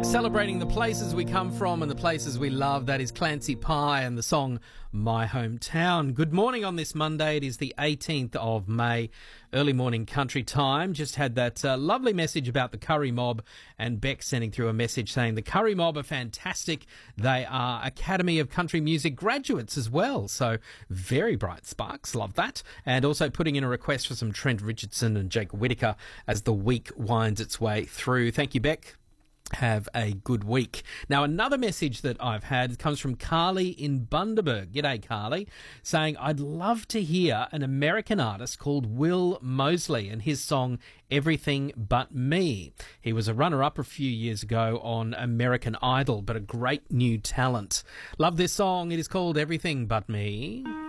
Celebrating the places we come from and the places we love. That is Clancy Pye and the song My Hometown. Good morning on this Monday. It is the 18th of May, early morning country time. Just had that lovely message about the Curry Mob, and Beck sending through a message saying the Curry Mob are fantastic. They are Academy of Country Music graduates as well. So very bright sparks. Love that. And also putting in a request for some Trent Richardson and Jake Whittaker as the week winds its way through. Thank you, Beck. Have a good week. Now, another message that I've had comes from Carly in Bundaberg. G'day, Carly. Saying, I'd love to hear an American artist called Will Mosley and his song Everything But Me. He was a runner-up a few years ago on American Idol, but a great new talent. Love this song. It is called Everything But Me.